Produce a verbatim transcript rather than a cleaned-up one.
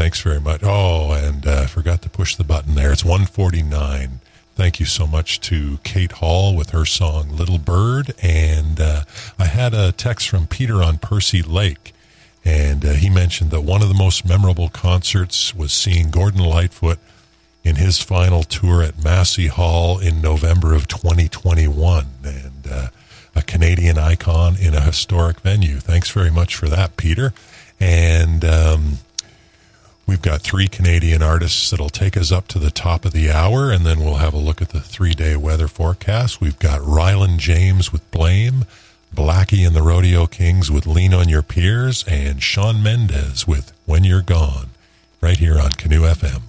Thanks very much. Oh, and I uh, forgot to push the button there. It's one forty-nine. Thank you so much to Kate Hall with her song Little Bird. And uh, I had a text from Peter on Percy Lake, and uh, he mentioned that one of the most memorable concerts was seeing Gordon Lightfoot in his final tour at Massey Hall in November of twenty twenty-one. And uh, a Canadian icon in a historic venue. Thanks very much for that, Peter. And um, we've got three Canadian artists that'll take us up to the top of the hour, and then we'll have a look at the three-day weather forecast. We've got Ryland James with Blame, Blackie and the Rodeo Kings with Lean on Your Peers, and Shawn Mendes with When You're Gone, right here on Canoe F M.